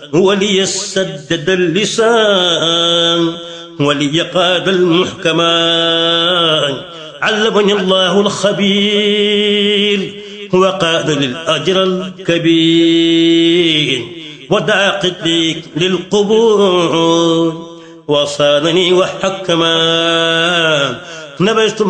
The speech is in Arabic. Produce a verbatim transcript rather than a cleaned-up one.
ولي السدد اللسان ولي قاد المحكمان. علمني الله الخبير وقاد للأجر الكبير وداقت لي للقبور وصانني وحكما. نبشت